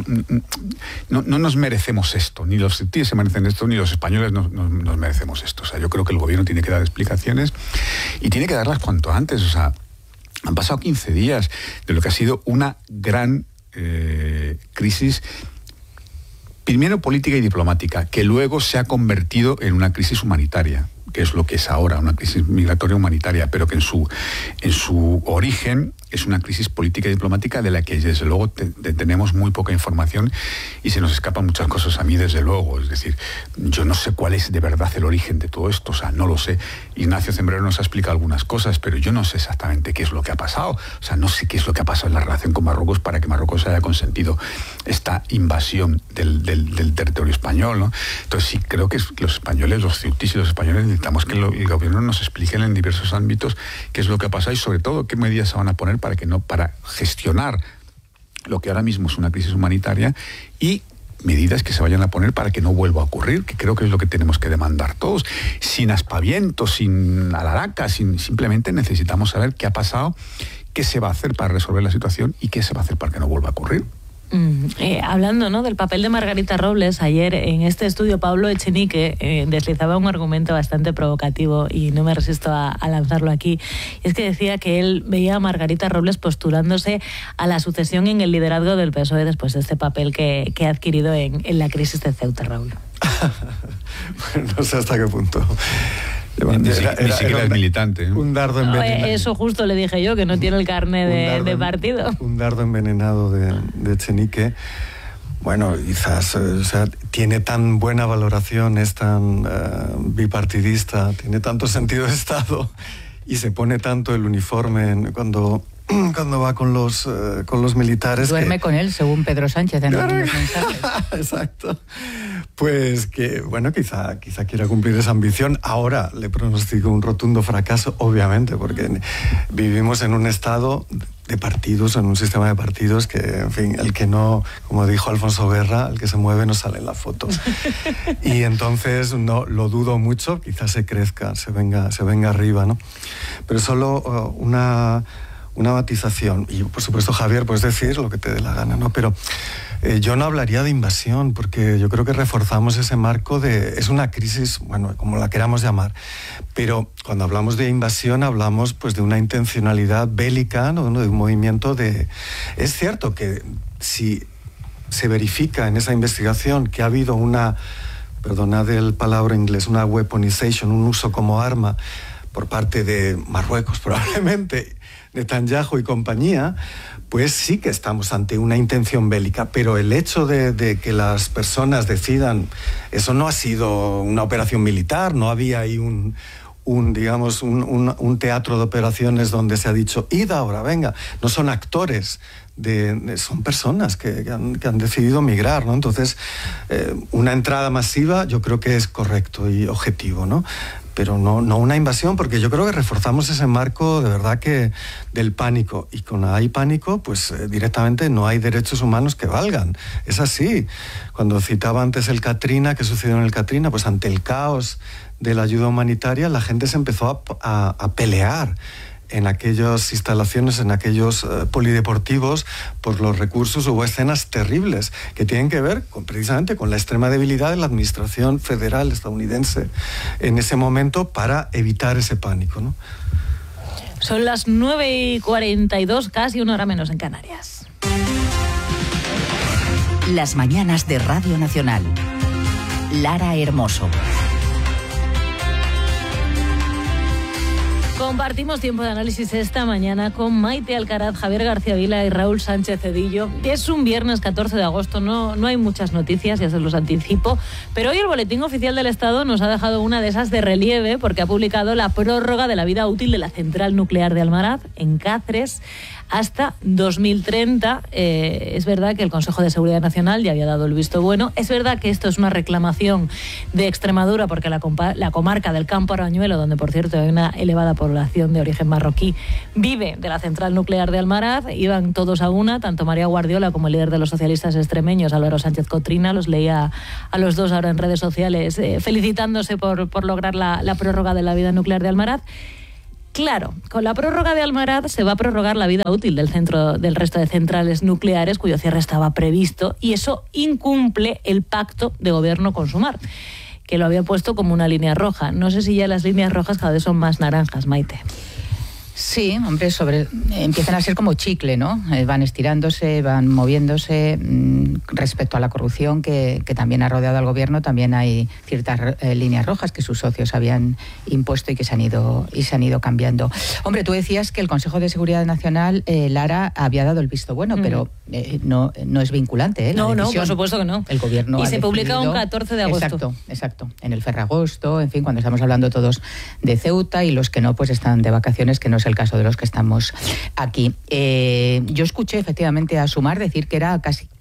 no, no nos merecemos esto, ni los tíos se merecen esto, ni los españoles no, no, nos merecemos esto. O sea, yo creo que el gobierno tiene que dar explicaciones y tiene que darlas cuanto antes. O sea, han pasado quince días de lo que ha sido una gran eh, crisis, primero política y diplomática, que luego se ha convertido en una crisis humanitaria, que es lo que es ahora, una crisis migratoria humanitaria, pero que en su, en su origen es una crisis política y diplomática de la que desde luego te, te, tenemos muy poca información y se nos escapan muchas cosas a mí desde luego. Es decir, yo no sé cuál es de verdad el origen de todo esto, o sea, no lo sé. Ignacio Zembrero nos ha explicado algunas cosas, pero yo no sé exactamente qué es lo que ha pasado. O sea, no sé qué es lo que ha pasado en la relación con Marruecos para que Marruecos haya consentido esta invasión del, del, del territorio español, ¿no? Entonces sí, creo que los españoles, los ceutíes y los españoles necesitamos que lo, el gobierno nos explique en diversos ámbitos qué es lo que ha pasado y sobre todo qué medidas se van a poner para que no para gestionar lo que ahora mismo es una crisis humanitaria y medidas que se vayan a poner para que no vuelva a ocurrir, que creo que es lo que tenemos que demandar todos, sin aspavientos, sin alaracas, sin, simplemente necesitamos saber qué ha pasado, qué se va a hacer para resolver la situación y qué se va a hacer para que no vuelva a ocurrir. Mm, eh, hablando, ¿no?, del papel de Margarita Robles, ayer en este estudio Pablo Echenique eh, deslizaba un argumento bastante provocativo y no me resisto a, a lanzarlo aquí. Y es que decía que él veía a Margarita Robles postulándose a la sucesión en el liderazgo del P S O E después de este papel que, que ha adquirido en, en la crisis de Ceuta, Raúl. Bueno, no sé hasta qué punto. Ni, Era, ni era, siquiera era es militante. ¿eh? Un dardo No, envenenado. eso justo le dije yo, que no tiene el carné de, dardo, de partido. Un dardo envenenado de, de Echenique. Bueno, quizás, o sea, tiene tan buena valoración, es tan uh, bipartidista, tiene tanto sentido de Estado y se pone tanto el uniforme en, cuando... cuando va con los uh, con los militares. Duerme que... con él, según Pedro Sánchez en claro. los mensajes. Exacto. Pues que, bueno, quizá, quizá quiera cumplir esa ambición. Ahora le pronostico un rotundo fracaso, obviamente, porque vivimos en un estado de partidos, en un sistema de partidos que, en fin, el que no, como dijo Alfonso Guerra, el que se mueve no sale en la foto. Y entonces no lo dudo mucho, quizás se crezca, se venga, se venga arriba, ¿no? Pero solo uh, una... una matización, y por supuesto, Javier, puedes decir lo que te dé la gana, ¿no? Pero eh, yo no hablaría de invasión, porque yo creo que reforzamos ese marco de... Es una crisis, bueno, como la queramos llamar, pero cuando hablamos de invasión hablamos pues de una intencionalidad bélica, ¿no? De un movimiento de... Es cierto que si se verifica en esa investigación que ha habido una, perdonad el palabra inglés, una weaponization, un uso como arma por parte de Marruecos probablemente, Netanyahu y compañía, pues sí que estamos ante una intención bélica, pero el hecho de, de que las personas decidan, eso no ha sido una operación militar, no había ahí un, un digamos, un, un, un teatro de operaciones donde se ha dicho, id ahora, venga, no son actores, de, de, son personas que, que, han, que han decidido migrar, ¿no? Entonces, eh, una entrada masiva yo creo que es correcto y objetivo, ¿no? Pero no, no una invasión, porque yo creo que reforzamos ese marco de verdad que del pánico. Y cuando hay pánico, pues eh, directamente no hay derechos humanos que valgan. Es así. Cuando citaba antes el Katrina, ¿qué sucedió en el Katrina? Pues ante el caos de la ayuda humanitaria, la gente se empezó a, a, a pelear en aquellas instalaciones, en aquellos uh, polideportivos, por los recursos. Hubo escenas terribles que tienen que ver con, precisamente con la extrema debilidad de la administración federal estadounidense en ese momento para evitar ese pánico, ¿no? Son las nueve y cuarenta y dos, casi una hora menos en Canarias. Las mañanas de Radio Nacional. Lara Hermoso. Compartimos tiempo de análisis esta mañana con Maite Alcaraz, Javier García Vila y Raúl Sánchez Cedillo. Es un viernes catorce de agosto, no, no hay muchas noticias, ya se los anticipo, pero hoy el Boletín Oficial del Estado nos ha dejado una de esas de relieve porque ha publicado la prórroga de la vida útil de la central nuclear de Almaraz, en Cáceres, hasta dos mil treinta. Eh, es verdad que el Consejo de Seguridad Nacional ya había dado el visto bueno. Es verdad que esto es una reclamación de Extremadura porque la, compa- la comarca del Campo Arañuelo, donde por cierto hay una elevada población de origen marroquí, vive de la central nuclear de Almaraz. Iban todos a una, tanto María Guardiola como el líder de los socialistas extremeños, Álvaro Sánchez Cotrina. Los leía a los dos ahora en redes sociales eh, felicitándose por, por lograr la, la prórroga de la vida nuclear de Almaraz. Claro, con la prórroga de Almaraz se va a prorrogar la vida útil del centro del resto de centrales nucleares cuyo cierre estaba previsto, y eso incumple el pacto de gobierno con Sumar, que lo había puesto como una línea roja. No sé si ya las líneas rojas cada vez son más naranjas, Maite. Sí, hombre, sobre, empiezan a ser como chicle, ¿no? Eh, van estirándose, van moviéndose. Mm, respecto a la corrupción que, que también ha rodeado al gobierno, también hay ciertas eh, líneas rojas que sus socios habían impuesto y que se han ido y se han ido cambiando. Hombre, tú decías que el Consejo de Seguridad Nacional, eh, Lara, había dado el visto bueno, mm. pero eh, no, no es vinculante, ¿eh? La no, decisión. no, por supuesto que no. El gobierno y ha se publica decidido, un catorce de agosto. Exacto, exacto. En el Ferragosto, en fin, cuando estamos hablando todos de Ceuta, y los que no, pues están de vacaciones, que no es el caso de los que estamos aquí. Eh, yo escuché efectivamente a Sumar decir que era casi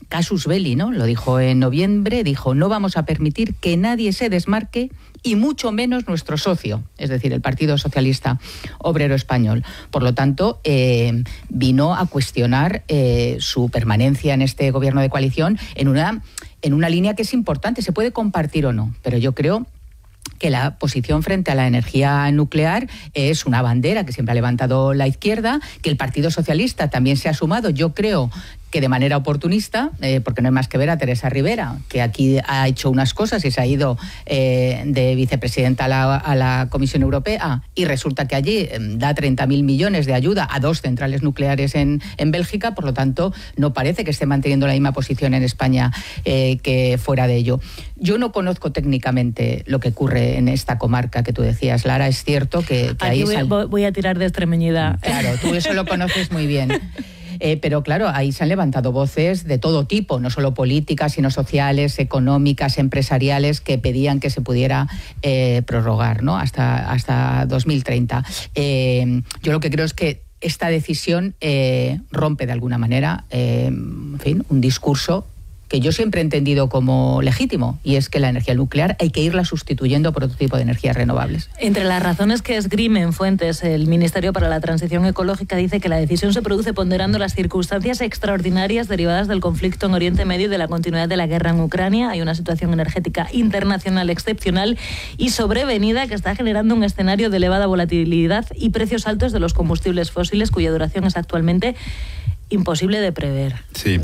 casus belli, ¿no? Lo dijo en noviembre, dijo, no vamos a permitir que nadie se desmarque y mucho menos nuestro socio, es decir, el Partido Socialista Obrero Español. Por lo tanto, eh, vino a cuestionar eh, su permanencia en este gobierno de coalición en una, en una línea que es importante, se puede compartir o no, pero yo creo que la posición frente a la energía nuclear es una bandera que siempre ha levantado la izquierda, que el Partido Socialista también se ha sumado, yo creo que de manera oportunista, eh, porque no hay más que ver a Teresa Rivera, que aquí ha hecho unas cosas y se ha ido eh, de vicepresidenta a la, a la Comisión Europea, y resulta que allí eh, da treinta mil millones de ayuda a dos centrales nucleares en, en Bélgica, por lo tanto no parece que esté manteniendo la misma posición en España eh, que fuera de ello. Yo no conozco técnicamente lo que ocurre en esta comarca que tú decías, Lara, es cierto que, que ahí... Voy, sal... voy a tirar de estremeñida. Claro, tú eso lo conoces muy bien. Eh, pero claro, ahí se han levantado voces de todo tipo, no solo políticas, sino sociales, económicas, empresariales, que pedían que se pudiera eh, prorrogar, ¿no? hasta, hasta dos mil treinta. Eh, yo lo que creo es que esta decisión eh, rompe de alguna manera, eh, en fin, un discurso que yo siempre he entendido como legítimo, y es que la energía nuclear hay que irla sustituyendo por otro tipo de energías renovables. Entre las razones que esgrimen fuentes, el Ministerio para la Transición Ecológica dice que la decisión se produce ponderando las circunstancias extraordinarias derivadas del conflicto en Oriente Medio y de la continuidad de la guerra en Ucrania. Hay una situación energética internacional excepcional y sobrevenida que está generando un escenario de elevada volatilidad y precios altos de los combustibles fósiles, cuya duración es actualmente imposible de prever. Sí.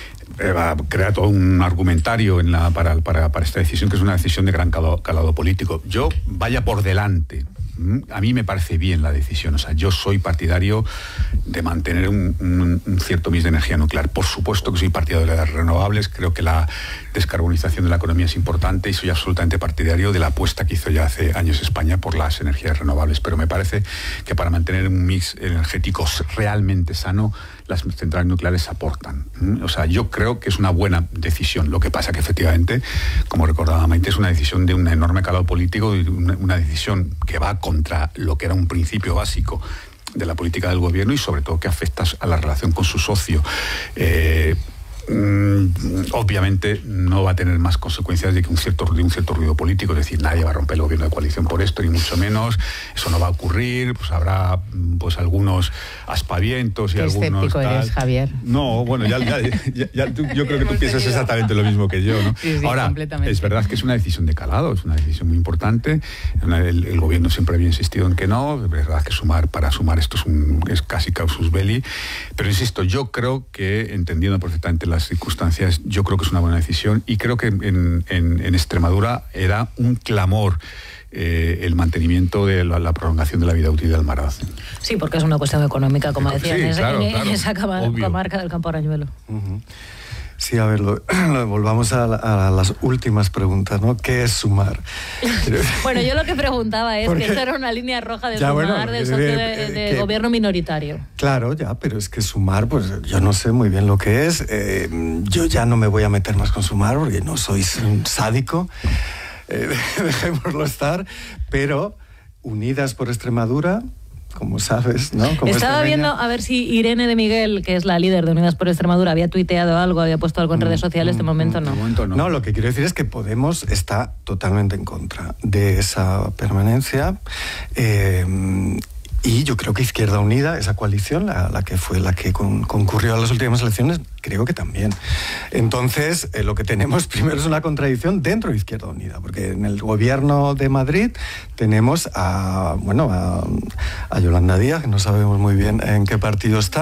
Crea todo un argumentario en la, para, para, para esta decisión, que es una decisión de gran calado, calado político. Yo, vaya por delante, a mí me parece bien la decisión. O sea, yo soy partidario de mantener un, un, un cierto mix de energía nuclear. Por supuesto que soy partidario de las renovables, creo que la descarbonización de la economía es importante, y soy absolutamente partidario de la apuesta que hizo ya hace años España por las energías renovables. Pero me parece que para mantener un mix energético realmente sano, las centrales nucleares aportan. O sea, yo creo que es una buena decisión. Lo que pasa que efectivamente, como recordaba Maite, es una decisión de un enorme calado político, y una, una decisión que va contra lo que era un principio básico de la política del gobierno, y sobre todo que afecta a la relación con su socio. Eh, Mm, obviamente no va a tener más consecuencias de que un cierto, de un cierto ruido político, es decir, nadie va a romper el gobierno de coalición por esto, ni mucho menos, eso no va a ocurrir, pues habrá pues algunos aspavientos y Qué algunos escéptico tal. Eres, Javier. No, bueno, ya, ya, ya, ya tú, yo creo que tú piensas exactamente lo mismo que yo, ¿no? Sí, sí, ahora, es verdad que es una decisión de calado, es una decisión muy importante, el, el gobierno siempre había insistido en que no, es verdad que sumar, para sumar esto es, un, es casi casus belli, pero insisto, yo creo que, entendiendo perfectamente las circunstancias, yo creo que es una buena decisión, y creo que en, en, en Extremadura era un clamor eh, el mantenimiento de la, la prolongación de la vida útil del Maraz. Sí, porque es una cuestión económica, como decían, sí, en, claro, en, claro, en esa comarca del Campo Arañuelo. Uh-huh. Sí, a ver, lo, lo, volvamos a, la, a las últimas preguntas, ¿no? ¿Qué es sumar? Bueno, yo lo que preguntaba es Porque, que esta era una línea roja de ya, sumar bueno, del socio de, de, de que, gobierno minoritario. Claro, ya, pero es que sumar, pues yo no sé muy bien lo que es. Eh, yo ya no me voy a meter más con sumar porque no soy un sádico. Eh, dejémoslo estar, pero Unidas por Extremadura, como sabes, ¿no? Como Estaba viendo a ver si Irene de Miguel, que es la líder de Unidas por Extremadura, había tuiteado algo, había puesto algo en redes sociales. Mm, de momento no. De momento no. No, lo que quiero decir es que Podemos está totalmente en contra de esa permanencia. Eh, Y yo creo que Izquierda Unida, esa coalición, la, la que fue la que con, concurrió a las últimas elecciones, creo que también. Entonces, eh, lo que tenemos primero es una contradicción dentro de Izquierda Unida, porque en el gobierno de Madrid tenemos a, bueno, a, a Yolanda Díaz, que no sabemos muy bien en qué partido está.